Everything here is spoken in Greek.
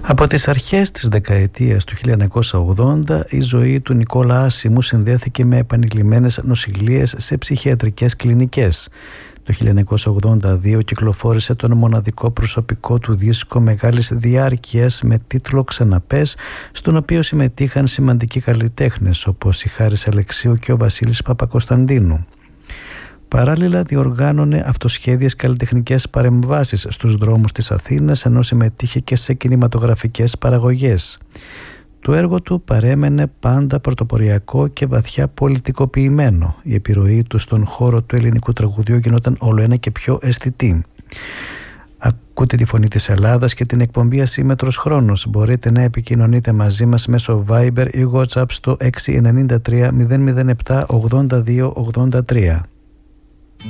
Από τις αρχές της δεκαετίας του 1980 η ζωή του Νικόλα Άσημου συνδέθηκε με επανειλημμένες νοσηλίες σε ψυχιατρικές κλινικές. Το 1982 κυκλοφόρησε τον μοναδικό προσωπικό του δίσκο μεγάλης διάρκειας με τίτλο «Ξαναπες», στον οποίο συμμετείχαν σημαντικοί καλλιτέχνες όπως η Χάρης Αλεξίου και ο Βασίλης Παπακοσταντίνου. Παράλληλα διοργάνωνε αυτοσχέδιες καλλιτεχνικές παρεμβάσεις στους δρόμους της Αθήνας, ενώ συμμετείχε και σε κινηματογραφικές παραγωγές. Το έργο του παρέμενε πάντα πρωτοποριακό και βαθιά πολιτικοποιημένο. Η επιρροή του στον χώρο του ελληνικού τραγουδιού γινόταν όλοένα και πιο αισθητή. Ακούτε τη φωνή της Ελλάδας και την εκπομπή Ασύμμετρος Χρόνος. Μπορείτε να επικοινωνείτε μαζί μας μέσω Viber ή WhatsApp στο 693 007 82 83.